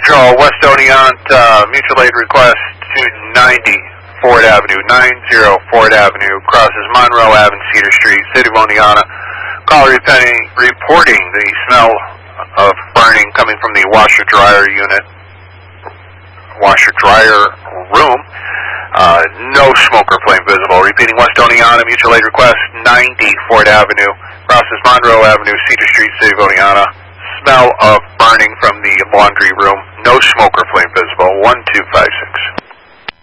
Patrol, West Oneonta, mutual aid request to 90 Ford Avenue, 90 Ford Avenue, crosses Monroe Ave and Cedar Street, City of Oneonta. Call reporting the smell of burning coming from the washer-dryer unit, washer-dryer room. No smoke or flame visible. Repeating, West Oneonta, mutual aid request, 90 Ford Avenue, crosses Monroe Avenue, Cedar Street, City of Oneonta. Smell of burning from the laundry room. No smoke or flame visible. 1256.